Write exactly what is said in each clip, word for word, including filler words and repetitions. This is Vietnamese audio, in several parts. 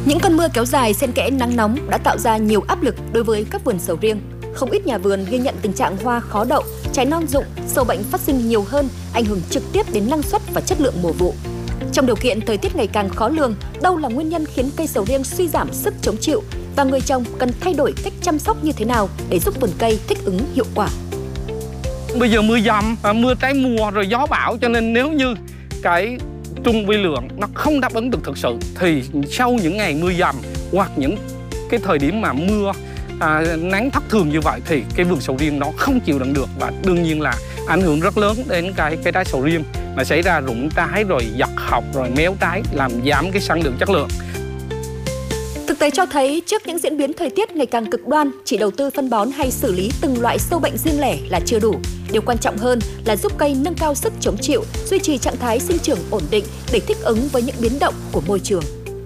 Những cơn mưa kéo dài xen kẽ nắng nóng đã tạo ra nhiều áp lực đối với các vườn sầu riêng. Không ít nhà vườn ghi nhận tình trạng hoa khó đậu, trái non rụng, sâu bệnh phát sinh nhiều hơn, ảnh hưởng trực tiếp đến năng suất và chất lượng mùa vụ. Trong điều kiện thời tiết ngày càng khó lường, đâu là nguyên nhân khiến cây sầu riêng suy giảm sức chống chịu và người trồng cần thay đổi cách chăm sóc như thế nào để giúp vườn cây thích ứng hiệu quả? Bây giờ mưa dầm, mưa trái mùa rồi gió bão, cho nên nếu như cái trung vi lượng nó không đáp ứng được thực sự thì sau những ngày mưa dầm hoặc những cái thời điểm mà mưa à, nắng thất thường như vậy thì cái vườn sầu riêng nó không chịu đựng được và đương nhiên là ảnh hưởng rất lớn đến cái cái trái sầu riêng, mà xảy ra rụng trái rồi giật hộc rồi méo trái, làm giảm cái sản lượng chất lượng. Thực tế cho thấy trước những diễn biến thời tiết ngày càng cực đoan, chỉ đầu tư phân bón hay xử lý từng loại sâu bệnh riêng lẻ là chưa đủ. Điều quan trọng hơn là giúp cây nâng cao sức chống chịu, duy trì trạng thái sinh trưởng ổn định để thích ứng với những biến động của môi trường.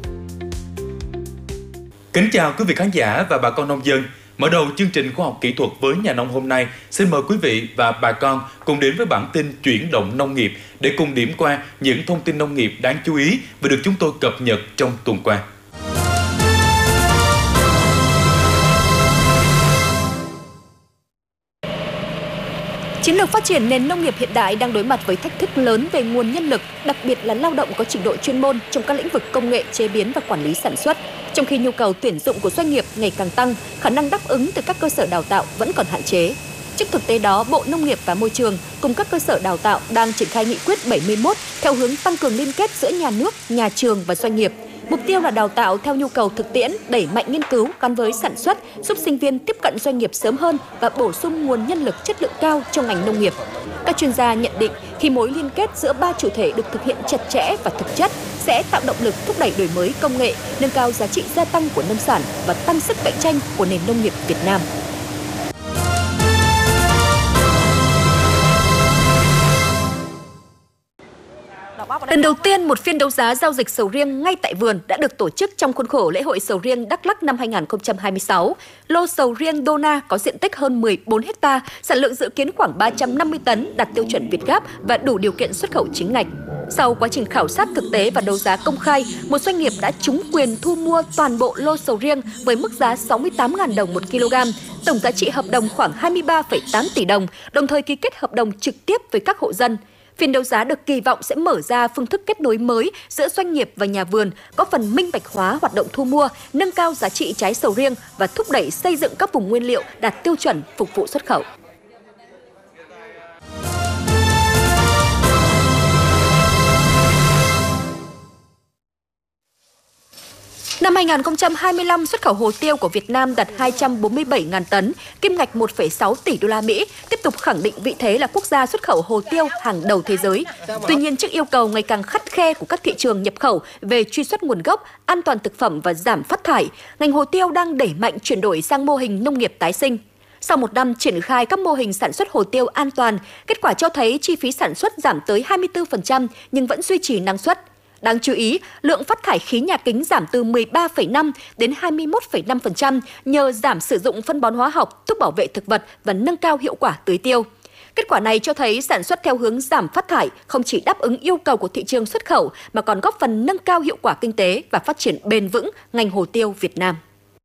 Kính chào quý vị khán giả và bà con nông dân. Mở đầu chương trình khoa học kỹ thuật với nhà nông hôm nay, xin mời quý vị và bà con cùng đến với bản tin chuyển động nông nghiệp để cùng điểm qua những thông tin nông nghiệp đáng chú ý và được chúng tôi cập nhật trong tuần qua. Chiến lược phát triển nền nông nghiệp hiện đại đang đối mặt với thách thức lớn về nguồn nhân lực, đặc biệt là lao động có trình độ chuyên môn trong các lĩnh vực công nghệ, chế biến và quản lý sản xuất. Trong khi nhu cầu tuyển dụng của doanh nghiệp ngày càng tăng, khả năng đáp ứng từ các cơ sở đào tạo vẫn còn hạn chế. Trước thực tế đó, Bộ Nông nghiệp và Môi trường cùng các cơ sở đào tạo đang triển khai nghị quyết bảy mươi mốt theo hướng tăng cường liên kết giữa nhà nước, nhà trường và doanh nghiệp. Mục tiêu là đào tạo theo nhu cầu thực tiễn, đẩy mạnh nghiên cứu gắn với sản xuất, giúp sinh viên tiếp cận doanh nghiệp sớm hơn và bổ sung nguồn nhân lực chất lượng cao trong ngành nông nghiệp. Các chuyên gia nhận định khi mối liên kết giữa ba chủ thể được thực hiện chặt chẽ và thực chất sẽ tạo động lực thúc đẩy đổi mới công nghệ, nâng cao giá trị gia tăng của nông sản và tăng sức cạnh tranh của nền nông nghiệp Việt Nam. Lần đầu tiên, một phiên đấu giá giao dịch sầu riêng ngay tại vườn đã được tổ chức trong khuôn khổ lễ hội sầu riêng Đắk Lắk năm hai nghìn không trăm hai mươi sáu. Lô sầu riêng Dona có diện tích hơn mười bốn héc ta, sản lượng dự kiến khoảng ba trăm năm mươi tấn, đạt tiêu chuẩn Việt Gáp và đủ điều kiện xuất khẩu chính ngạch. Sau quá trình khảo sát thực tế và đấu giá công khai, một doanh nghiệp đã trúng quyền thu mua toàn bộ lô sầu riêng với mức giá sáu mươi tám nghìn đồng một kg, tổng giá trị hợp đồng khoảng hai mươi ba phẩy tám tỷ đồng, đồng thời ký kết hợp đồng trực tiếp với các hộ dân. Phiên đấu giá được kỳ vọng sẽ mở ra phương thức kết nối mới giữa doanh nghiệp và nhà vườn, có phần minh bạch hóa hoạt động thu mua, nâng cao giá trị trái sầu riêng và thúc đẩy xây dựng các vùng nguyên liệu đạt tiêu chuẩn phục vụ xuất khẩu. Năm hai nghìn không trăm hai mươi lăm, xuất khẩu hồ tiêu của Việt Nam đạt hai trăm bốn mươi bảy nghìn tấn, kim ngạch một phẩy sáu tỷ đô la Mỹ, tiếp tục khẳng định vị thế là quốc gia xuất khẩu hồ tiêu hàng đầu thế giới. Tuy nhiên, trước yêu cầu ngày càng khắt khe của các thị trường nhập khẩu về truy xuất nguồn gốc, an toàn thực phẩm và giảm phát thải, ngành hồ tiêu đang đẩy mạnh chuyển đổi sang mô hình nông nghiệp tái sinh. Sau một năm triển khai các mô hình sản xuất hồ tiêu an toàn, kết quả cho thấy chi phí sản xuất giảm tới hai mươi tư phần trăm nhưng vẫn duy trì năng suất. Đáng chú ý, lượng phát thải khí nhà kính giảm từ mười ba phẩy năm đến hai mươi mốt phẩy năm phần trăm nhờ giảm sử dụng phân bón hóa học, thuốc bảo vệ thực vật và nâng cao hiệu quả tưới tiêu. Kết quả này cho thấy sản xuất theo hướng giảm phát thải không chỉ đáp ứng yêu cầu của thị trường xuất khẩu mà còn góp phần nâng cao hiệu quả kinh tế và phát triển bền vững ngành hồ tiêu Việt Nam.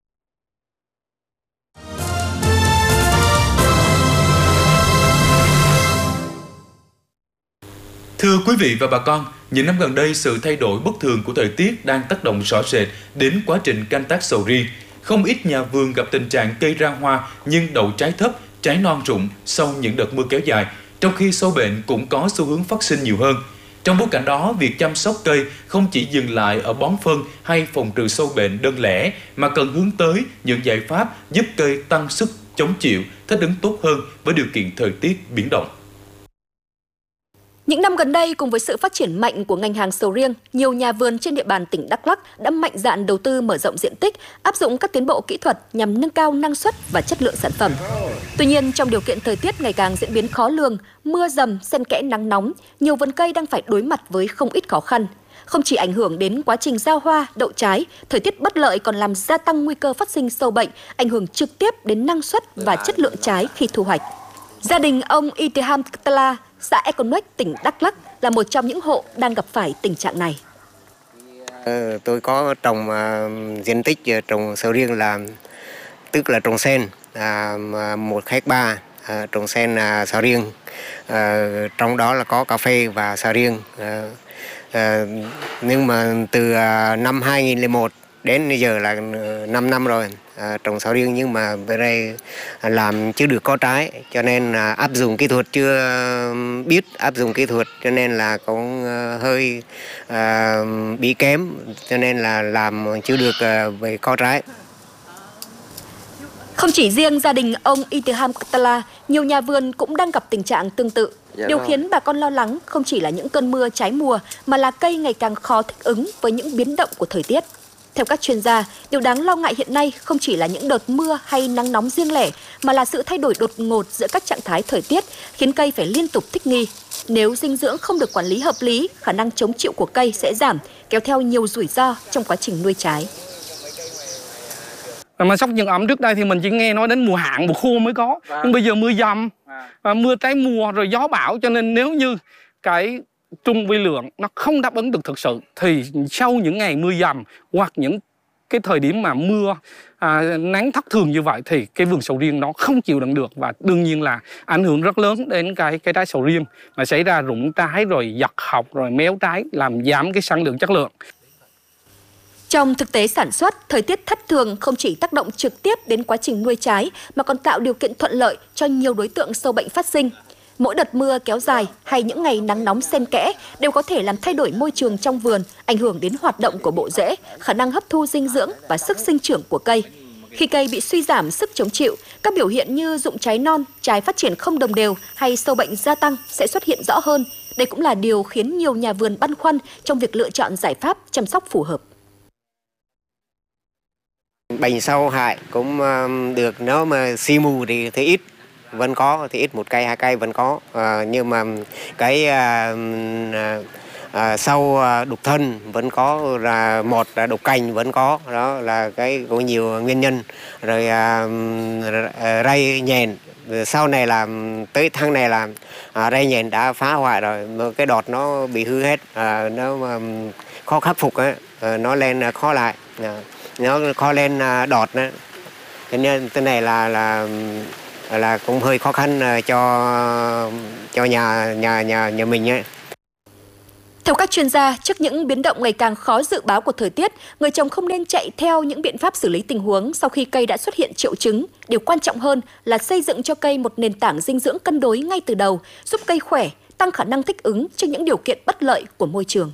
Thưa quý vị và bà con, những năm gần đây, sự thay đổi bất thường của thời tiết đang tác động rõ rệt đến quá trình canh tác sầu riêng. Không ít nhà vườn gặp tình trạng cây ra hoa nhưng đậu trái thấp, trái non rụng sau những đợt mưa kéo dài, trong khi sâu bệnh cũng có xu hướng phát sinh nhiều hơn. Trong bối cảnh đó, việc chăm sóc cây không chỉ dừng lại ở bón phân hay phòng trừ sâu bệnh đơn lẻ, mà cần hướng tới những giải pháp giúp cây tăng sức chống chịu, thích ứng tốt hơn với điều kiện thời tiết biến động. Những năm gần đây, cùng với sự phát triển mạnh của ngành hàng sầu riêng, nhiều nhà vườn trên địa bàn tỉnh Đắk Lắk đã mạnh dạn đầu tư mở rộng diện tích, áp dụng các tiến bộ kỹ thuật nhằm nâng cao năng suất và chất lượng sản phẩm. Tuy nhiên, trong điều kiện thời tiết ngày càng diễn biến khó lường, mưa dầm, xen kẽ nắng nóng, nhiều vườn cây đang phải đối mặt với không ít khó khăn. Không chỉ ảnh hưởng đến quá trình giao hoa, đậu trái, thời tiết bất lợi còn làm gia tăng nguy cơ phát sinh sâu bệnh, ảnh hưởng trực tiếp đến năng suất và chất lượng trái khi thu hoạch. Gia đình ông Itiham Ktala, xã Econoc, tỉnh Đắk Lắk là một trong những hộ đang gặp phải tình trạng này. Ờ, tôi có trồng uh, diện tích uh, trồng sầu riêng là tức là trồng sen à, một hecta à, trồng sen à, sầu riêng à, trong đó là có cà phê và sầu riêng à, à, nhưng mà từ à, năm hai nghìn không trăm lẻ một đến bây giờ là năm năm rồi à, trồng sầu riêng, nhưng mà về đây làm chưa được có trái, cho nên là áp dụng kỹ thuật chưa biết áp dụng kỹ thuật, cho nên là cũng hơi à, bị kém, cho nên là làm chưa được à, về có trái. Không chỉ riêng gia đình ông Itiham Ktala, nhiều nhà vườn cũng đang gặp tình trạng tương tự. Điều khiến bà con lo lắng không chỉ là những cơn mưa trái mùa, mà là cây ngày càng khó thích ứng với những biến động của thời tiết. Theo các chuyên gia, điều đáng lo ngại hiện nay không chỉ là những đợt mưa hay nắng nóng riêng lẻ, mà là sự thay đổi đột ngột giữa các trạng thái thời tiết, khiến cây phải liên tục thích nghi. Nếu dinh dưỡng không được quản lý hợp lý, khả năng chống chịu của cây sẽ giảm, kéo theo nhiều rủi ro trong quá trình nuôi trái. Mà sóc rừng ẩm trước đây thì mình chỉ nghe nói đến mùa hạn, mùa khô mới có. Vâng. Nhưng bây giờ mưa dầm, à. mưa trái mùa rồi gió bão, cho nên nếu như cái trung vi lượng nó không đáp ứng được thực sự thì sau những ngày mưa dầm hoặc những cái thời điểm mà mưa à, nắng thất thường như vậy thì cái vườn sầu riêng nó không chịu đựng được, và đương nhiên là ảnh hưởng rất lớn đến cái cái trái sầu riêng, mà xảy ra rụng trái rồi giật hộc rồi méo trái, làm giảm cái sản lượng chất lượng. Trong thực tế sản xuất, thời tiết thất thường không chỉ tác động trực tiếp đến quá trình nuôi trái mà còn tạo điều kiện thuận lợi cho nhiều đối tượng sâu bệnh phát sinh. Mỗi đợt mưa kéo dài hay những ngày nắng nóng xen kẽ đều có thể làm thay đổi môi trường trong vườn, ảnh hưởng đến hoạt động của bộ rễ, khả năng hấp thu dinh dưỡng và sức sinh trưởng của cây. Khi cây bị suy giảm sức chống chịu, các biểu hiện như rụng trái non, trái phát triển không đồng đều hay sâu bệnh gia tăng sẽ xuất hiện rõ hơn. Đây cũng là điều khiến nhiều nhà vườn băn khoăn trong việc lựa chọn giải pháp chăm sóc phù hợp. Bệnh sâu hại cũng được, nếu mà xì mù thì, thì ít, vẫn có, thì ít một cây hai cây vẫn có, à, nhưng mà cái à, à, sâu đục thân vẫn có, là một là đục cành vẫn có, đó là cái có nhiều nguyên nhân. Rồi à, ray nhện, sau này làm tới tháng này là à, ray nhện đã phá hoại rồi, cái đọt nó bị hư hết, à, nó mà khó khắc phục ấy, à, nó lên khó lại. À. Nó khó lên đọt nữa, cho nên cái này là là là cũng hơi khó khăn cho cho nhà nhà nhà nhà mình ấy. Theo các chuyên gia, trước những biến động ngày càng khó dự báo của thời tiết, người trồng không nên chạy theo những biện pháp xử lý tình huống sau khi cây đã xuất hiện triệu chứng. Điều quan trọng hơn là xây dựng cho cây một nền tảng dinh dưỡng cân đối ngay từ đầu, giúp cây khỏe, tăng khả năng thích ứng trước những điều kiện bất lợi của môi trường.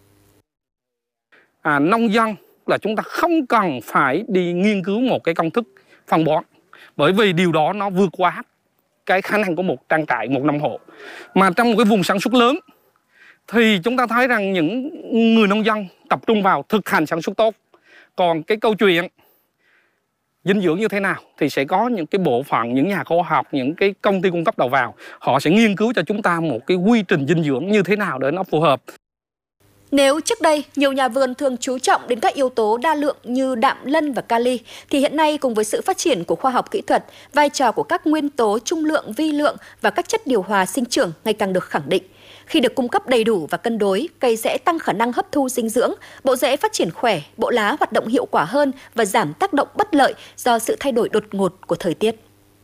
À, nông dân là chúng ta không cần phải đi nghiên cứu một cái công thức phân bón, bởi vì điều đó nó vượt quá cái khả năng của một trang trại, một nông hộ. Mà trong một cái vùng sản xuất lớn thì chúng ta thấy rằng những người nông dân tập trung vào thực hành sản xuất tốt. Còn cái câu chuyện dinh dưỡng như thế nào thì sẽ có những cái bộ phận, những nhà khoa học, những cái công ty cung cấp đầu vào, họ sẽ nghiên cứu cho chúng ta một cái quy trình dinh dưỡng như thế nào để nó phù hợp. Nếu trước đây nhiều nhà vườn thường chú trọng đến các yếu tố đa lượng như đạm, lân và kali, thì hiện nay cùng với sự phát triển của khoa học kỹ thuật, vai trò của các nguyên tố trung lượng, vi lượng và các chất điều hòa sinh trưởng ngày càng được khẳng định. Khi được cung cấp đầy đủ và cân đối, cây sẽ tăng khả năng hấp thu dinh dưỡng, bộ rễ phát triển khỏe, bộ lá hoạt động hiệu quả hơn và giảm tác động bất lợi do sự thay đổi đột ngột của thời tiết.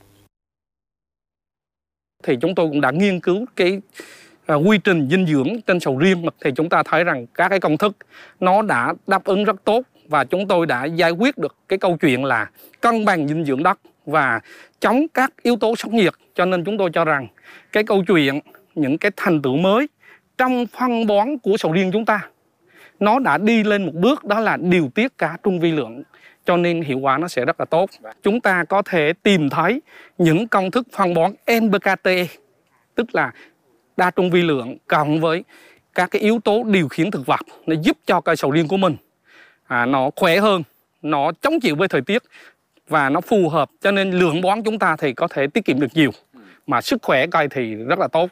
Thì chúng tôi cũng đã nghiên cứu cái À, quy trình dinh dưỡng trên sầu riêng, thì chúng ta thấy rằng các cái công thức nó đã đáp ứng rất tốt, và chúng tôi đã giải quyết được cái câu chuyện là cân bằng dinh dưỡng đất và chống các yếu tố sốc nhiệt. Cho nên chúng tôi cho rằng cái câu chuyện, những cái thành tựu mới trong phân bón của sầu riêng chúng ta, nó đã đi lên một bước, đó là điều tiết cả trung vi lượng, cho nên hiệu quả nó sẽ rất là tốt. Chúng ta có thể tìm thấy những công thức phân bón en pê ca tê, tức là đa trung vi lượng cộng với các cái yếu tố điều khiển thực vật, nó giúp cho cây sầu riêng của mình à, nó khỏe hơn, nó chống chịu với thời tiết và nó phù hợp, cho nên lượng bón chúng ta thì có thể tiết kiệm được nhiều, mà sức khỏe cây thì rất là tốt.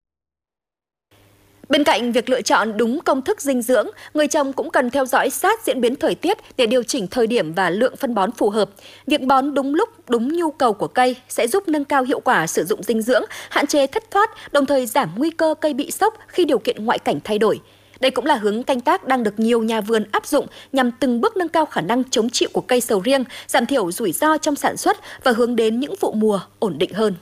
Bên cạnh việc lựa chọn đúng công thức dinh dưỡng, người trồng cũng cần theo dõi sát diễn biến thời tiết để điều chỉnh thời điểm và lượng phân bón phù hợp. Việc bón đúng lúc, đúng nhu cầu của cây sẽ giúp nâng cao hiệu quả sử dụng dinh dưỡng, hạn chế thất thoát, đồng thời giảm nguy cơ cây bị sốc khi điều kiện ngoại cảnh thay đổi. Đây cũng là hướng canh tác đang được nhiều nhà vườn áp dụng nhằm từng bước nâng cao khả năng chống chịu của cây sầu riêng, giảm thiểu rủi ro trong sản xuất và hướng đến những vụ mùa ổn định hơn.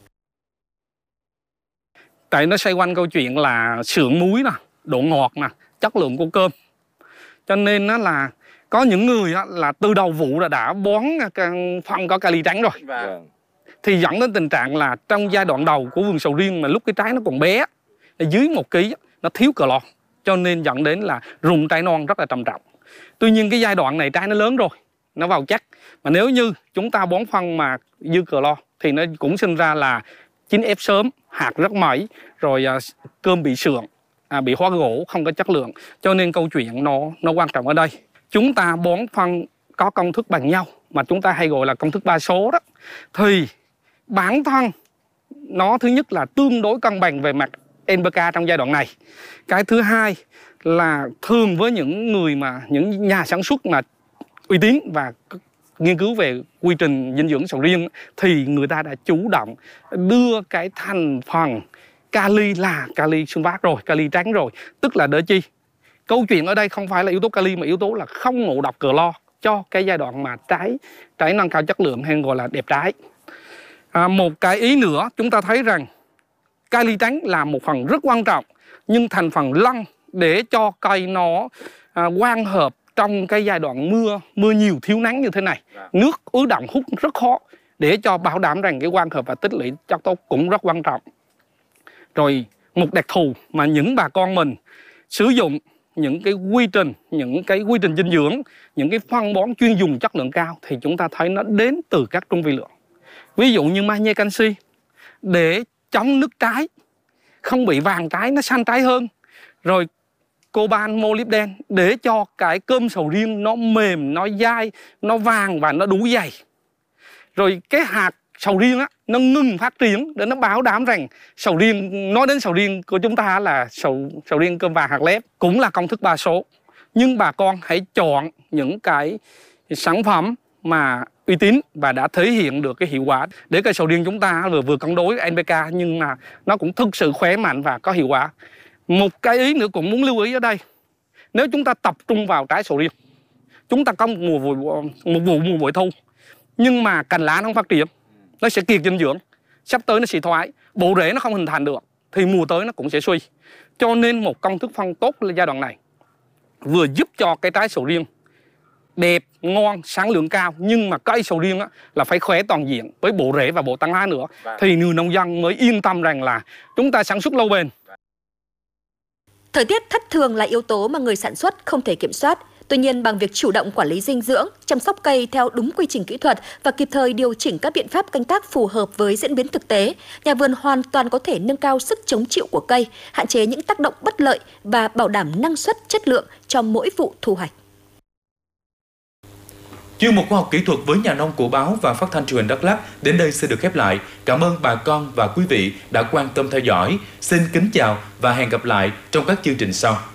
Tại nó xoay quanh câu chuyện là sượng muối nè, độ ngọt nè, chất lượng của cơm. Cho nên nó là có những người là từ đầu vụ là đã bón phân có kali trắng rồi. Vâng. Thì dẫn đến tình trạng là trong giai đoạn đầu của vườn sầu riêng mà lúc cái trái nó còn bé, dưới một ký, nó thiếu clo, cho nên dẫn đến là rụng trái non rất là trầm trọng. Tuy nhiên cái giai đoạn này trái nó lớn rồi, nó vào chắc. Mà nếu như chúng ta bón phân mà dư clo thì nó cũng sinh ra là chín ép sớm, hạt rất mẩy, rồi à, cơm bị sượng, à, bị hóa gỗ, không có chất lượng. Cho nên câu chuyện nó nó quan trọng ở đây. Chúng ta bón phân có công thức bằng nhau mà chúng ta hay gọi là công thức ba số đó. Thì bản thân nó thứ nhất là tương đối cân bằng về mặt en pê ca trong giai đoạn này. Cái thứ hai là thường với những người mà những nhà sản xuất mà uy tín và nghiên cứu về quy trình dinh dưỡng sầu riêng thì người ta đã chủ động đưa cái thành phần kali là kali sunfat rồi, kali trắng rồi, tức là để chi? Câu chuyện ở đây không phải là yếu tố kali mà yếu tố là không ngộ độc clo cho cái giai đoạn mà trái trái nâng cao chất lượng hay gọi là đẹp trái. À, một cái ý nữa chúng ta thấy rằng kali trắng là một phần rất quan trọng, nhưng thành phần lân để cho cây nó à, quang hợp trong cái giai đoạn mưa mưa nhiều thiếu nắng như thế này, nước ứ đọng hút rất khó, để cho bảo đảm rằng cái quang hợp và tích lũy chất tốt cũng rất quan trọng. Rồi một đặc thù mà những bà con mình sử dụng những cái quy trình, những cái quy trình dinh dưỡng, những cái phân bón chuyên dùng chất lượng cao thì chúng ta thấy nó đến từ các trung vi lượng. Ví dụ như magie canxi để chống nứt trái, không bị vàng trái, nó xanh trái hơn. Rồi coban molybden để cho cái cơm sầu riêng nó mềm, nó dai, nó vàng và nó đủ dày. Rồi cái hạt sầu riêng á, nó ngừng phát triển để nó bảo đảm rằng sầu riêng, nói đến sầu riêng của chúng ta là sầu, sầu riêng cơm vàng hạt lép, cũng là công thức ba số. Nhưng bà con hãy chọn những cái sản phẩm mà uy tín và đã thể hiện được cái hiệu quả để cây sầu riêng chúng ta vừa vừa cân đối en pê ca nhưng mà nó cũng thực sự khỏe mạnh và có hiệu quả. Một cái ý nữa cũng muốn lưu ý ở đây, nếu chúng ta tập trung vào trái sầu riêng, chúng ta có một mùa vụ một vụ mùa bội thu nhưng mà cành lá nó không phát triển, nó sẽ kiệt dinh dưỡng, sắp tới nó sẽ thoái, bộ rễ nó không hình thành được thì mùa tới nó cũng sẽ suy. Cho nên một công thức phân tốt là giai đoạn này vừa giúp cho cái trái sầu riêng đẹp, ngon, sản lượng cao, nhưng mà cây sầu riêng á, là phải khỏe toàn diện với bộ rễ và bộ tán lá nữa, thì người nông dân mới yên tâm rằng là chúng ta sản xuất lâu bền. Thời tiết thất thường là yếu tố mà người sản xuất không thể kiểm soát. Tuy nhiên, bằng việc chủ động quản lý dinh dưỡng, chăm sóc cây theo đúng quy trình kỹ thuật và kịp thời điều chỉnh các biện pháp canh tác phù hợp với diễn biến thực tế, nhà vườn hoàn toàn có thể nâng cao sức chống chịu của cây, hạn chế những tác động bất lợi và bảo đảm năng suất, chất lượng cho mỗi vụ thu hoạch. Chuyên mục khoa học kỹ thuật với nhà nông của báo và phát thanh truyền hình Đắk Lắk đến đây sẽ được khép lại. Cảm ơn bà con và quý vị đã quan tâm theo dõi. Xin kính chào và hẹn gặp lại trong các chương trình sau.